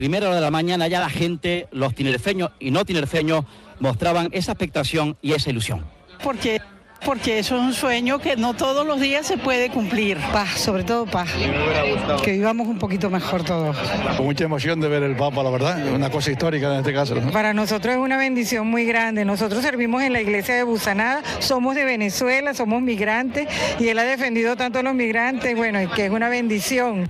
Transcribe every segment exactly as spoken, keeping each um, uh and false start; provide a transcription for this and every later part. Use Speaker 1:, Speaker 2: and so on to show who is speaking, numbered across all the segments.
Speaker 1: Primera hora de la mañana ya la gente, los tinerfeños y no tinerfeños, mostraban esa expectación y esa ilusión.
Speaker 2: Porque, porque eso es un sueño que no todos los días se puede cumplir.
Speaker 3: Paz, sobre todo paz. Que vivamos un poquito mejor todos.
Speaker 4: Con mucha emoción de ver el Papa, la verdad, es una cosa histórica en este caso, ¿no?
Speaker 3: Para nosotros es una bendición muy grande. Nosotros servimos en la iglesia de Busanada, somos de Venezuela, somos migrantes y él ha defendido tanto a los migrantes, bueno, que es una bendición.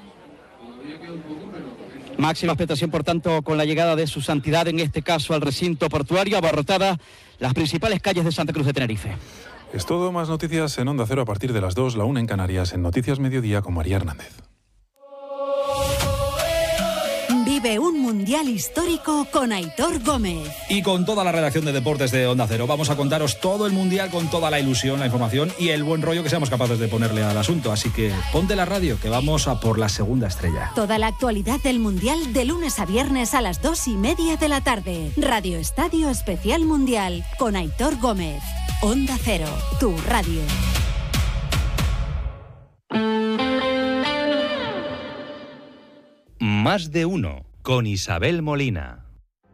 Speaker 1: Máxima expectación, por tanto, con la llegada de su santidad, en este caso al recinto portuario, abarrotada las principales calles de Santa Cruz de Tenerife.
Speaker 5: Es todo, más noticias en Onda Cero a partir de las dos, la una en Canarias, en Noticias Mediodía con María Hernández.
Speaker 6: Vive un mundial histórico con Aitor Gómez.
Speaker 7: Y con toda la redacción de deportes de Onda Cero. Vamos a contaros todo el mundial con toda la ilusión, la información y el buen rollo que seamos capaces de ponerle al asunto. Así que ponte la radio, que vamos a por la segunda estrella.
Speaker 6: Toda la actualidad del mundial de lunes a viernes a las dos y media de la tarde. Radio Estadio Especial Mundial con Aitor Gómez. Onda Cero, tu radio.
Speaker 8: Más de uno, con Isabel Molina.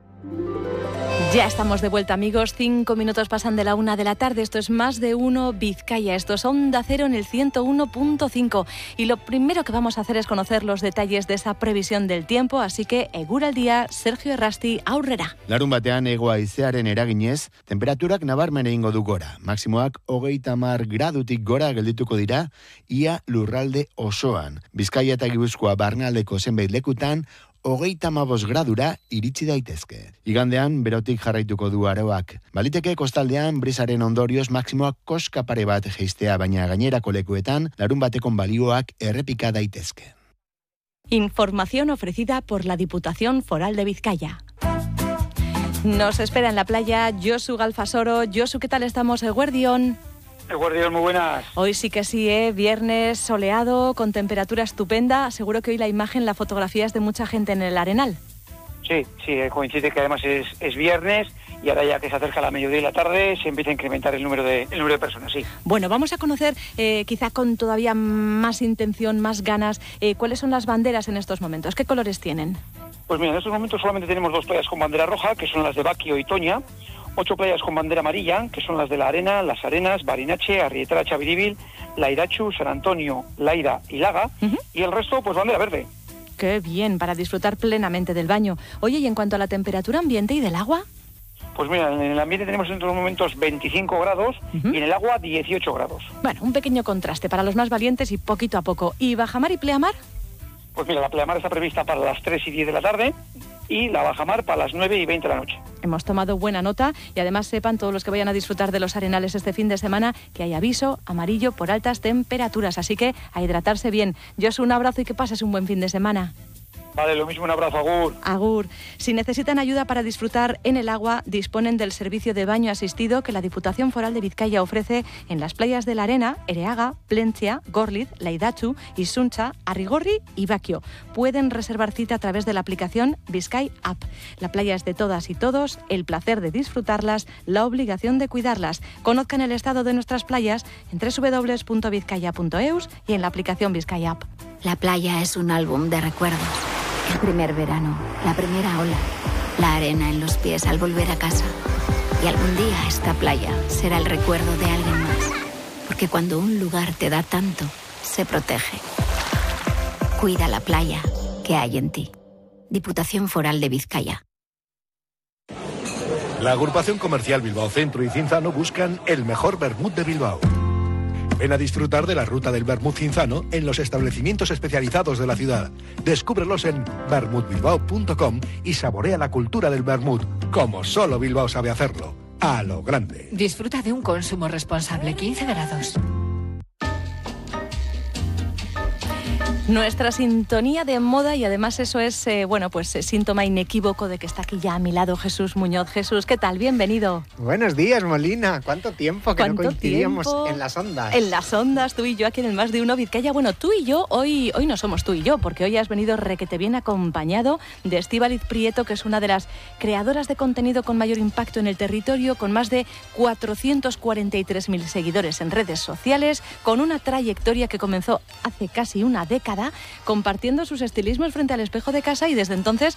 Speaker 9: Ya estamos de vuelta, amigos. Cinco minutos pasan de la una de la tarde. Esto es Más de Uno Vizcaya. Esto es Onda Cero en el ciento uno punto cinco. Y lo primero que vamos a hacer es conocer los detalles de esa previsión del tiempo. Así que, eguraldia, Sergio Errasti, aurrera.
Speaker 10: Larun batean hego haizearen eraginez, temperaturak nabarmen egingo du gora. Maximoak hogeita hamar gradutik gora geldituko dira, ia lurralde osoan. Bizkaia eta Gipuzkoa barnealdeko zenbait lekutan, hogeita hamabost gradura iritsi daitezke. Igandean, berotik jarraituko du aroak. Baliteke kostaldean, brisaren ondorioz maximoak koska pare bat jeistea, baina gainerako lekuetan, larun batekon balioak errepika daitezke.
Speaker 9: Información ofrecida por la Diputación Foral de Vizcaya. Nos espera en la playa Josu Galfasoro. Josu, ¿qué tal estamos? Eguerdión.
Speaker 11: Eguerdión, muy buenas.
Speaker 9: Hoy sí que sí, ¿eh? Viernes soleado, con temperatura estupenda. Seguro que hoy la imagen, la fotografía es de mucha gente en el Arenal.
Speaker 11: Sí, sí, coincide que además es, es viernes y ahora ya que se acerca la mediodía y la tarde se empieza a incrementar el número de, el número de personas, sí.
Speaker 9: Bueno, vamos a conocer, eh, quizá con todavía más intención, más ganas, eh, cuáles son las banderas en estos momentos. ¿Qué colores tienen?
Speaker 11: Pues mira, en estos momentos solamente tenemos dos playas con bandera roja, que son las de Baquio y Toña. Ocho playas con bandera amarilla, que son las de La Arena, Las Arenas, Barinache, Arrietara, Chaviribil, Lairachu, San Antonio, Laida y Laga, uh-huh. Y el resto, pues bandera verde.
Speaker 9: Qué bien, para disfrutar plenamente del baño. Oye, ¿y en cuanto a la temperatura ambiente y del agua?
Speaker 11: Pues mira, en el ambiente tenemos en estos momentos veinticinco grados uh-huh. Y en el agua dieciocho grados.
Speaker 9: Bueno, un pequeño contraste para los más valientes y poquito a poco. ¿Y bajamar y pleamar?
Speaker 11: Pues mira, la pleamar está prevista para las tres y diez de la tarde y la bajamar para las nueve y veinte de la noche.
Speaker 9: Hemos tomado buena nota y además sepan todos los que vayan a disfrutar de los arenales este fin de semana que hay aviso amarillo por altas temperaturas, así que a hidratarse bien. Josu, un abrazo y que pases un buen fin de semana.
Speaker 11: Vale, lo mismo, un abrazo, agur.
Speaker 9: Agur. Si necesitan ayuda para disfrutar en el agua, disponen del servicio de baño asistido que la Diputación Foral de Vizcaya ofrece en las playas de La Arena, Ereaga, Plentzia, Gorliz, Laidachu, Isuncha, Arrigorri y Baquio. Pueden reservar cita a través de la aplicación Vizcay App. La playa es de todas y todos, el placer de disfrutarlas, la obligación de cuidarlas. Conozcan el estado de nuestras playas en doble u doble u doble u punto vizcaya punto eus y en la aplicación Vizcay App.
Speaker 12: La playa es un álbum de recuerdos. El primer verano, la primera ola, la arena en los pies al volver a casa. Y algún día esta playa será el recuerdo de alguien más. Porque cuando un lugar te da tanto, se protege. Cuida la playa que hay en ti. Diputación Foral de Vizcaya.
Speaker 13: La agrupación comercial Bilbao Centro y Cinzano buscan el mejor vermut de Bilbao. Ven a disfrutar de la ruta del vermut cinzano en los establecimientos especializados de la ciudad. Descúbrelos en vermut bilbao punto com y saborea la cultura del vermut, como solo Bilbao sabe hacerlo, a lo grande.
Speaker 14: Disfruta de un consumo responsable, quince grados.
Speaker 9: Nuestra sintonía de moda y además eso es, eh, bueno, pues eh, síntoma inequívoco de que está aquí ya a mi lado Jesús Muñoz. Jesús, ¿qué tal? Bienvenido.
Speaker 15: Buenos días, Molina. ¿Cuánto tiempo que no coincidíamos
Speaker 9: tiempo?
Speaker 15: en las ondas?
Speaker 9: En las ondas, tú y yo aquí en el Más de Uno Vizcaya. Bueno, tú y yo, hoy, hoy no somos tú y yo, porque hoy has venido requete bien acompañado de Estíbaliz Prieto, que es una de las creadoras de contenido con mayor impacto en el territorio, con más de cuatrocientos cuarenta y tres mil seguidores en redes sociales, con una trayectoria que comenzó hace casi una década, compartiendo sus estilismos frente al espejo de casa y desde entonces